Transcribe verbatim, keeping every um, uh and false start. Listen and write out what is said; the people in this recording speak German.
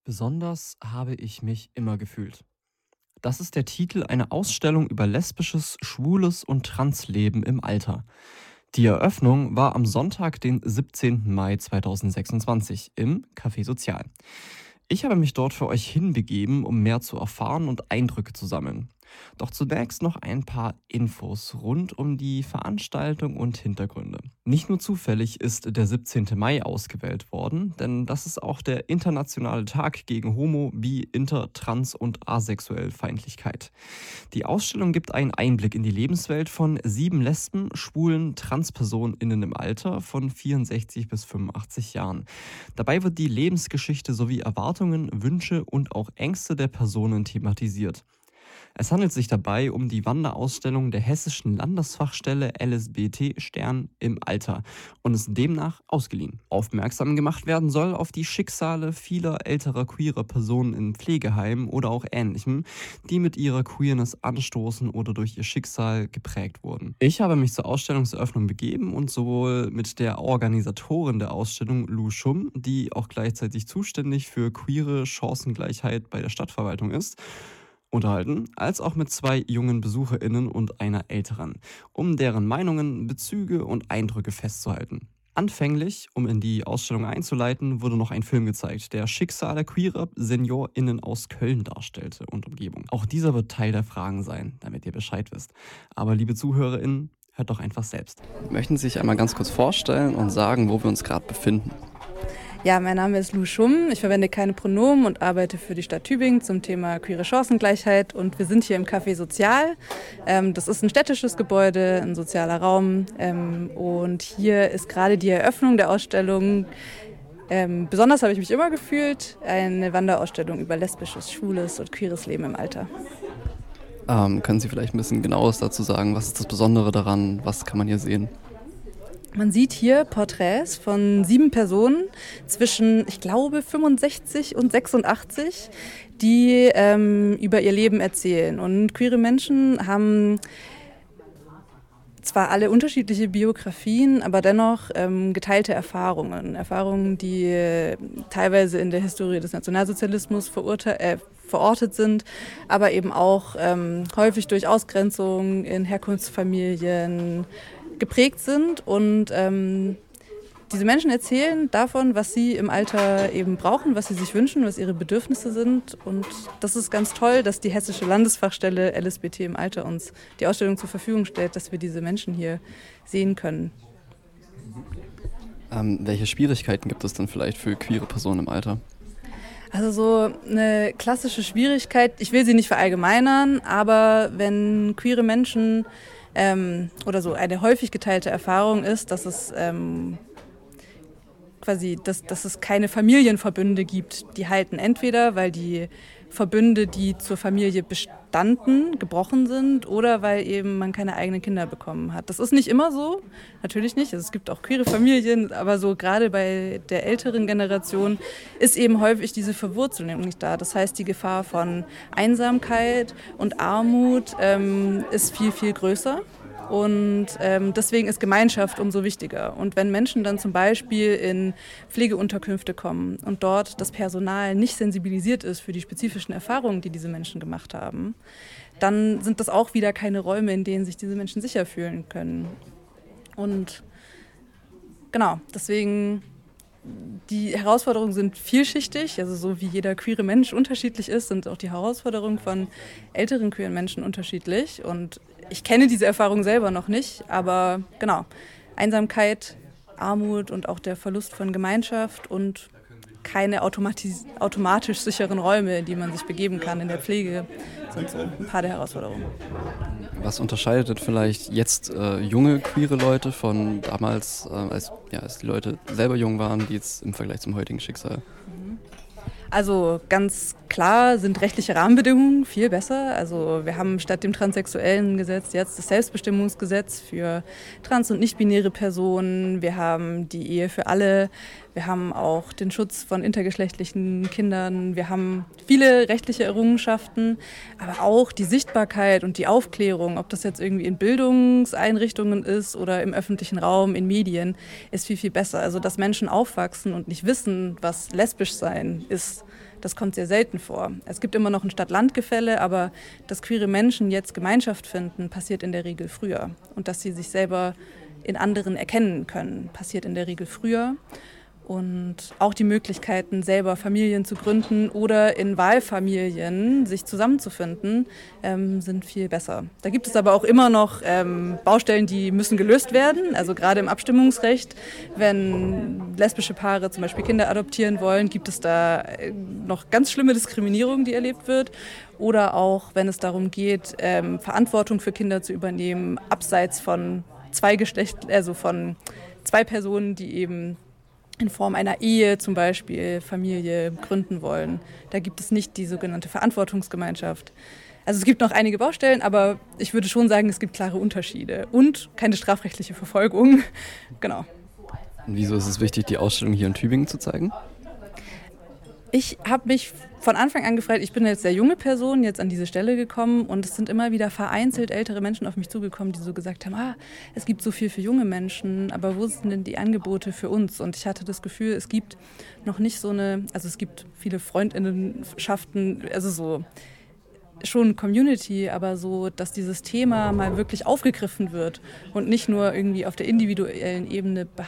Besonders habe ich mich immer gefühlt. Das ist der Titel einer Ausstellung über lesbisches, schwules und Transleben im Alter. Die Eröffnung war am Sonntag, den siebzehnten Mai zweitausendsechsundzwanzig im Café Sozial. Ich habe mich dort für euch hinbegeben, um mehr zu erfahren und Eindrücke zu sammeln. Doch zunächst noch ein paar Infos rund um die Veranstaltung und Hintergründe. Nicht nur zufällig ist der siebzehnte Mai ausgewählt worden, denn das ist auch der internationale Tag gegen Homo-, Bi-, Inter-, Trans- und Asexuell Feindlichkeit. Die Ausstellung gibt einen Einblick in die Lebenswelt von sieben Lesben, schwulen TranspersonInnen im Alter von vierundsechzig bis fünfundachtzig Jahren. Dabei wird die Lebensgeschichte sowie Erwartungen, Wünsche und auch Ängste der Personen thematisiert. Es handelt sich dabei um die Wanderausstellung der Hessischen Landesfachstelle L S B T Stern im Alter und ist demnach ausgeliehen. Aufmerksam gemacht werden soll auf die Schicksale vieler älterer queerer Personen in Pflegeheimen oder auch Ähnlichem, die mit ihrer Queerness anstoßen oder durch ihr Schicksal geprägt wurden. Ich habe mich zur Ausstellungseröffnung begeben und sowohl mit der Organisatorin der Ausstellung, Lou Schumm, die auch gleichzeitig zuständig für queere Chancengleichheit bei der Stadtverwaltung ist, unterhalten, als auch mit zwei jungen BesucherInnen und einer älteren, um deren Meinungen, Bezüge und Eindrücke festzuhalten. Anfänglich, um in die Ausstellung einzuleiten, wurde noch ein Film gezeigt, der Schicksale queerer SeniorInnen aus Köln darstellte und Umgebung. Auch dieser wird Teil der Fragen sein, damit ihr Bescheid wisst. Aber liebe ZuhörerInnen, hört doch einfach selbst. Möchten Sie sich einmal ganz kurz vorstellen und sagen, wo wir uns gerade befinden? Ja, mein Name ist Lou Schumm. Ich verwende keine Pronomen und arbeite für die Stadt Tübingen zum Thema queere Chancengleichheit. Und wir sind hier im Café Sozial. Ähm, das ist ein städtisches Gebäude, ein sozialer Raum. Ähm, und hier ist gerade die Eröffnung der Ausstellung. Ähm, besonders habe ich mich immer gefühlt, eine Wanderausstellung über lesbisches, schwules und queeres Leben im Alter. Ähm, können Sie vielleicht ein bisschen Genaues dazu sagen? Was ist das Besondere daran? Was kann man hier sehen? Man sieht hier Porträts von sieben Personen zwischen, ich glaube, fünfundsechzig und sechsundachtzig, die ähm, über ihr Leben erzählen. Und queere Menschen haben zwar alle unterschiedliche Biografien, aber dennoch ähm, geteilte Erfahrungen. Erfahrungen, die äh, teilweise in der Historie des Nationalsozialismus verurte- äh, verortet sind, aber eben auch ähm, häufig durch Ausgrenzung in Herkunftsfamilien geprägt sind. Und ähm, diese Menschen erzählen davon, was sie im Alter eben brauchen, was sie sich wünschen, was ihre Bedürfnisse sind. Und das ist ganz toll, dass die Hessische Landesfachstelle L S B T im Alter uns die Ausstellung zur Verfügung stellt, dass wir diese Menschen hier sehen können. Ähm, welche Schwierigkeiten gibt es denn vielleicht für queere Personen im Alter? Also so eine klassische Schwierigkeit, ich will sie nicht verallgemeinern, aber wenn queere Menschen ähm, oder so eine häufig geteilte Erfahrung ist, dass es ähm, quasi, dass, dass es keine Familienverbünde gibt, die halten. Entweder, weil die Verbünde, die zur Familie bestanden, gebrochen sind oder weil eben man keine eigenen Kinder bekommen hat. Das ist nicht immer so, natürlich nicht. Also es gibt auch queere Familien, aber so gerade bei der älteren Generation ist eben häufig diese Verwurzelung nicht da. Das heißt, die Gefahr von Einsamkeit und Armut ähm, ist viel, viel größer. Und ähm, deswegen ist Gemeinschaft umso wichtiger. Und wenn Menschen dann zum Beispiel in Pflegeunterkünfte kommen und dort das Personal nicht sensibilisiert ist für die spezifischen Erfahrungen, die diese Menschen gemacht haben, dann sind das auch wieder keine Räume, in denen sich diese Menschen sicher fühlen können. Und genau, deswegen, die Herausforderungen sind vielschichtig, also so wie jeder queere Mensch unterschiedlich ist, sind auch die Herausforderungen von älteren queeren Menschen unterschiedlich. Und ich kenne diese Erfahrung selber noch nicht, aber genau, Einsamkeit, Armut und auch der Verlust von Gemeinschaft und keine automatis- automatisch sicheren Räume, in die man sich begeben kann in der Pflege, sind so ein paar der Herausforderungen. Was unterscheidet denn vielleicht jetzt äh, junge queere Leute von damals, äh, als, ja, als die Leute selber jung waren, die jetzt im Vergleich zum heutigen Schicksal? Also ganz klar sind rechtliche Rahmenbedingungen viel besser. Also wir haben statt dem transsexuellen Gesetz jetzt das Selbstbestimmungsgesetz für trans- und nicht-binäre Personen. Wir haben die Ehe für alle Wir haben auch den Schutz von intergeschlechtlichen Kindern. Wir haben viele rechtliche Errungenschaften, aber auch die Sichtbarkeit und die Aufklärung, ob das jetzt irgendwie in Bildungseinrichtungen ist oder im öffentlichen Raum, in Medien, ist viel, viel besser. Also dass Menschen aufwachsen und nicht wissen, was lesbisch sein ist, das kommt sehr selten vor. Es gibt immer noch ein Stadt-Land-Gefälle, aber dass queere Menschen jetzt Gemeinschaft finden, passiert in der Regel früher. Und dass sie sich selber in anderen erkennen können, passiert in der Regel früher. Und auch die Möglichkeiten, selber Familien zu gründen oder in Wahlfamilien sich zusammenzufinden, ähm, sind viel besser. Da gibt es aber auch immer noch ähm, Baustellen, die müssen gelöst werden. Also gerade im Abstimmungsrecht, wenn lesbische Paare zum Beispiel Kinder adoptieren wollen, gibt es da noch ganz schlimme Diskriminierung, die erlebt wird. Oder auch, wenn es darum geht, ähm, Verantwortung für Kinder zu übernehmen, abseits von zwei Geschlecht, also von zwei Personen, die eben in Form einer Ehe zum Beispiel Familie gründen wollen. Da gibt es nicht die sogenannte Verantwortungsgemeinschaft. Also es gibt noch einige Baustellen, aber ich würde schon sagen, es gibt klare Unterschiede und keine strafrechtliche Verfolgung. Genau. Und wieso ist es wichtig, die Ausstellung hier in Tübingen zu zeigen? Ich habe mich von Anfang an gefragt, ich bin jetzt sehr junge Person, jetzt an diese Stelle gekommen und es sind immer wieder vereinzelt ältere Menschen auf mich zugekommen, die so gesagt haben, ah, es gibt so viel für junge Menschen, aber wo sind denn die Angebote für uns? Und ich hatte das Gefühl, es gibt noch nicht so eine, also es gibt viele Freundinnenschaften, also so schon Community, aber so, dass dieses Thema mal wirklich aufgegriffen wird und nicht nur irgendwie auf der individuellen Ebene